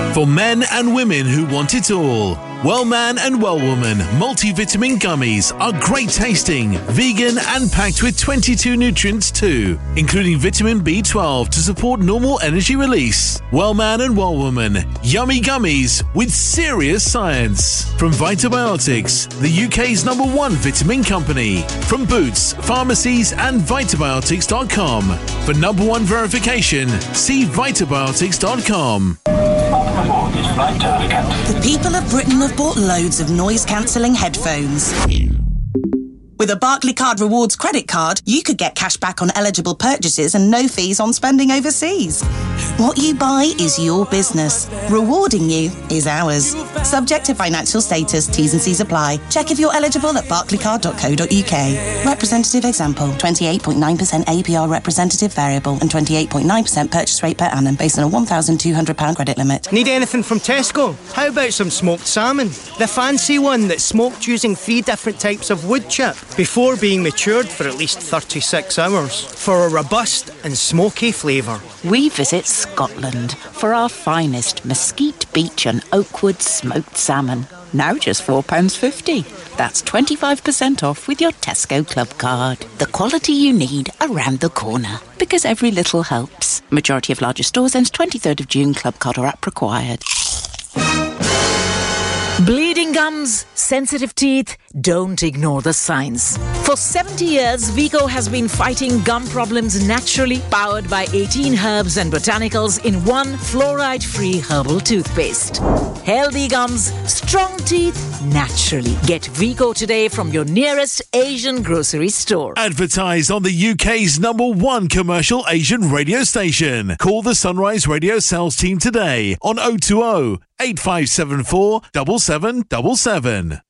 For men and women who want it all, Wellman and Wellwoman multivitamin gummies are great tasting, vegan and packed with 22 nutrients too, including vitamin B12 to support normal energy release. Wellman and Wellwoman, yummy gummies with serious science. From Vitabiotics, the UK's #1 vitamin company. From Boots, pharmacies and Vitabiotics.com. For #1 verification, see Vitabiotics.com. The people of Britain have bought loads of noise-cancelling headphones. With a Barclaycard Rewards credit card, you could get cash back on eligible purchases and no fees on spending overseas. What you buy is your business. Rewarding you is ours. Subject to financial status, T's and C's apply. Check if you're eligible at barclaycard.co.uk. Representative example, 28.9% APR representative variable and 28.9% purchase rate per annum based on a £1,200 credit limit. Need anything from Tesco? How about some smoked salmon? The fancy one that's smoked using 3 different types of wood chip before being matured for at least 36 hours for a robust and smoky flavour. We visit Scotland for our finest mesquite beach and oakwood smoked salmon. Now just £4.50. That's 25% off with your Tesco Club card. The quality you need around the corner. Because every little helps. Majority of larger stores ends 23rd of June. Club card or app required. Bleeding gums, sensitive teeth, don't ignore the signs. For 70 years, Vico has been fighting gum problems naturally, powered by 18 herbs and botanicals in one fluoride-free herbal toothpaste. Healthy gums, strong teeth, naturally. Get Vico today from your nearest Asian grocery store. Advertised on the UK's #1 commercial Asian radio station. Call the Sunrise Radio sales team today on 020 8574 7777.